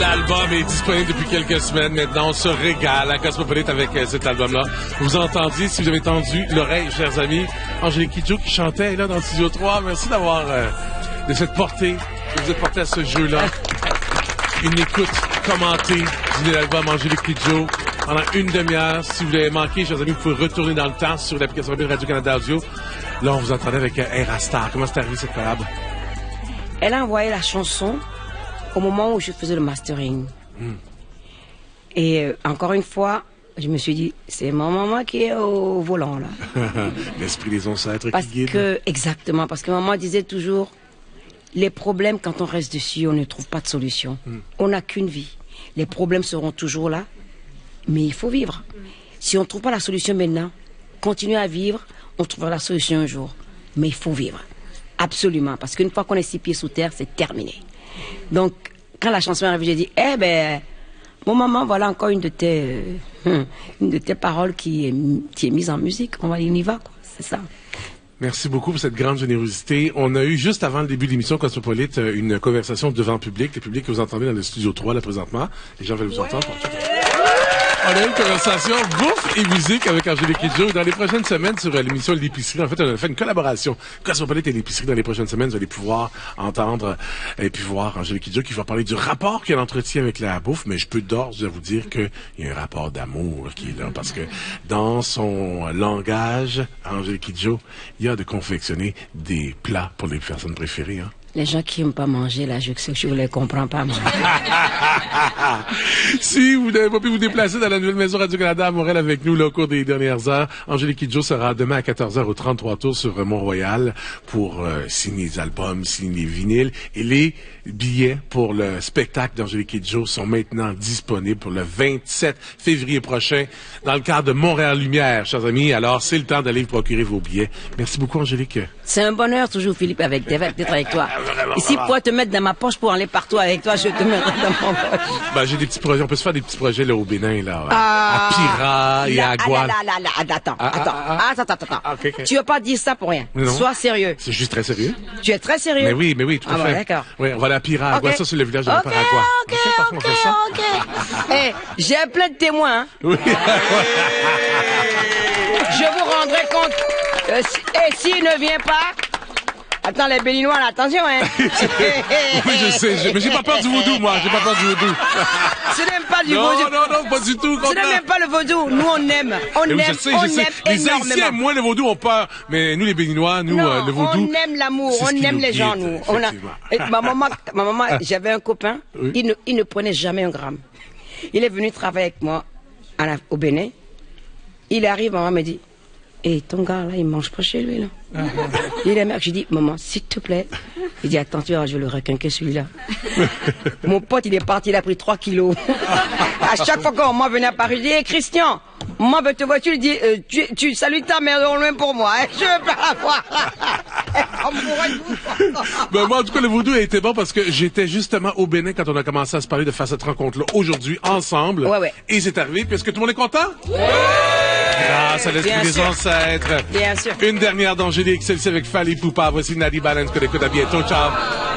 L'album est disponible depuis quelques semaines. Maintenant, on se régale à Cosmopolite avec cet album-là. Vous entendiez, si vous avez tendu l'oreille, chers amis, Angélique Kidjo qui chantait là dans le Studio 3. Merci d'avoir de cette portée, de vous êtes porté à ce jeu-là. Une écoute commentée du nouvel album Angélique Kidjo pendant une demi-heure. Si vous l'avez manqué, chers amis, vous pouvez retourner dans le temps sur l'application mobile Radio-Canada Audio. Là, on vous entendait avec Erastar. Comment c'est arrivé cette collab? Elle a envoyé la chanson au moment où je faisais le mastering. Et encore une fois, je me suis dit, c'est mon maman qui est au volant, là. L'esprit des ancêtres parce qui guide. Que, exactement, parce que maman disait toujours, les problèmes, quand on reste dessus, on ne trouve pas de solution. On n'a qu'une vie. Les problèmes seront toujours là, mais il faut vivre. Si on ne trouve pas la solution maintenant, continuez à vivre, on trouvera la solution un jour. Mais il faut vivre. Absolument, parce qu'une fois qu'on est 6 pieds sous terre, c'est terminé. Donc, quand la chanson est arrivée, j'ai dit, bon maman, voilà encore une de tes paroles qui est mise en musique. On y va, quoi. C'est ça. Merci beaucoup pour cette grande générosité. On a eu, juste avant le début de l'émission Cosmopolite, une conversation devant le public que vous entendez dans le Studio 3, là, présentement. Les gens veulent vous entendre. On a eu une conversation bouffe et musique avec Angélique Kidjo. Dans les prochaines semaines, sur l'émission L'Épicerie, en fait, on a fait une collaboration. Cosmopolite et l'Épicerie, dans les prochaines semaines, vous allez pouvoir entendre et puis voir Angélique Kidjo qui va parler du rapport qu'elle entretient avec la bouffe. Mais je peux d'ores vous dire qu'il y a un rapport d'amour qui est là. Parce que dans son langage, Angélique Kidjo, il y a de confectionner des plats pour les personnes préférées. Hein. Les gens qui n'aiment pas manger, là, je ne les comprends pas, moi. Si vous n'avez pas pu vous déplacer dans la nouvelle maison Radio-Canada à Montréal avec nous là, au cours des dernières heures, Angélique Kidjo sera demain à 14h au 33 Tours sur Mont-Royal pour signer les albums, signer les vinyles. Et les billets pour le spectacle d'Angélique Kidjo sont maintenant disponibles pour le 27 février prochain dans le cadre de Montréal Lumière, chers amis. Alors, c'est le temps d'aller vous procurer vos billets. Merci beaucoup, Angélique. C'est un bonheur toujours, Philippe, d'être avec toi. Ici, pour te mettre dans ma poche pour aller partout avec toi, je te mettrai dans mon poche. Ben, j'ai des petits projets. On peut se faire des petits projets là au Bénin, là. À Pira et à Guadeloupe. Attends. Okay. Tu veux pas dire ça pour rien. Non. Sois sérieux. C'est juste très sérieux. Tu es très sérieux. Mais oui, tout à fait. D'accord. Oui, on va aller à Pira, okay. Ça, c'est le village de la Paragua. Ok. Hey, j'ai plein de témoins. Hein. Oui. Je vous rendrai compte. Et s'il ne vient pas... Attends, les Béninois, là, attention, hein. Oui, je sais, mais j'ai pas peur du vaudou, moi, j'ai pas peur du vaudou. Tu n'aimes pas du vaudou? Non, pas du tout. Tu n'aimes pas le vaudou? Nous, on aime. On aime Les Haïtiens, moins le vaudou, ont peur. Mais nous, les Béninois, nous, le vaudou. On aime l'amour, on aime les gens, nous. Ma maman, j'avais un copain, oui. il ne prenait jamais un gramme. Il est venu travailler avec moi au Bénin. Il arrive, maman me dit, ton gars, là, il mange pas chez lui, là. Il est mère, je dis, maman, s'il te plaît. Il dit, attends, tu vois, je vais le requinquer celui-là. Mon pote, il est parti, il a pris 3 kilos. À chaque fois qu'on venait à Paris, je dis, Christian, maman veut te voir, tu lui dis, tu salues ta mère au loin pour moi, hein, je veux pas la voir. Ben, moi, en tout cas, le vaudou a été bon parce que j'étais justement au Bénin quand on a commencé à se parler de faire cette rencontre-là aujourd'hui, ensemble. Ouais. Et c'est arrivé, puis est-ce que tout le monde est content? Ouais! Grâce à l'esprit des ancêtres. Bien sûr. Une dernière d'Angélique, celle-ci avec Fally Poupa. Voici Nadi Balance, que d'écoute. À bientôt. Ciao.